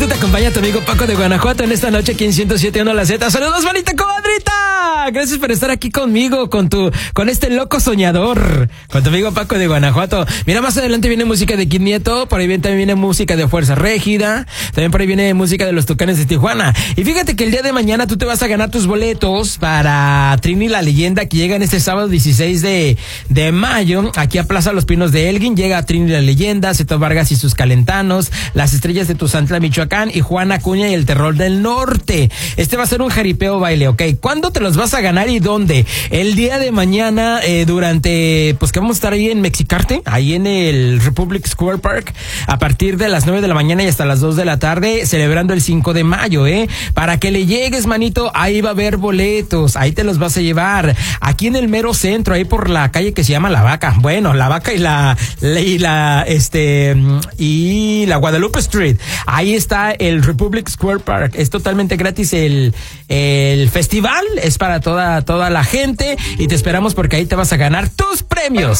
bonito te acompaña tu amigo Paco de Guanajuato en esta noche aquí en 107.1 La Z. ¡Saludos, bonita comadrita! Gracias por estar aquí conmigo, con este loco soñador, con tu amigo Paco de Guanajuato. Mira, más adelante viene música de Kid Nieto, por ahí también viene música de Fuerza Régida, también por ahí viene música de los Tucanes de Tijuana. Y fíjate que el día de mañana tú te vas a ganar tus boletos para Trini la Leyenda, que llegan este sábado 16 de mayo, aquí a Plaza Los Pinos de Elgin. Llega Trini la Leyenda, Zeto Vargas y sus Calentanos, Las Estrellas de Tuzantla, Michoacán, y Juan Acuña y el Terror del Norte. Este va a ser un jaripeo baile, ¿ok? ¿Cuándo te los vas a ganar y dónde? El día de mañana, durante, pues que vamos a estar ahí en Mexicarte, ahí en el Republic Square Park, a partir de las 9 de la mañana y hasta las 2 de la tarde, celebrando el 5 de mayo, para que le llegues, manito, ahí va a haber boletos, ahí te los vas a llevar, aquí en el mero centro, ahí por la calle que se llama La Vaca. Bueno, La Vaca y la Guadalupe Street. Ahí está el Republic Square Park. Es totalmente gratis el festival. Es para toda la gente y te esperamos porque ahí te vas a ganar tus premios.